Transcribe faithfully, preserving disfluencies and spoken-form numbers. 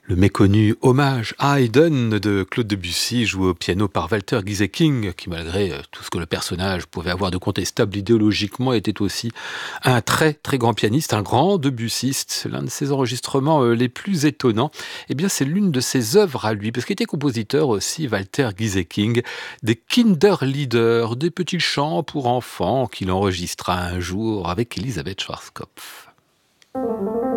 Le méconnu hommage à Haydn de Claude Debussy, joué au piano par Walter Gieseking, qui malgré euh, tout ce que le personnage pouvait avoir de contestable idéologiquement, était aussi un très très grand pianiste, un grand Debussiste. L'un de ses enregistrements euh, les plus étonnants, eh bien c'est l'une de ses œuvres à lui, parce qu'il était compositeur aussi, Walter Gieseking, des Kinderlieder, des petits chants pour enfants qu'il enregistra un jour avec Elisabeth Schwarzkopf.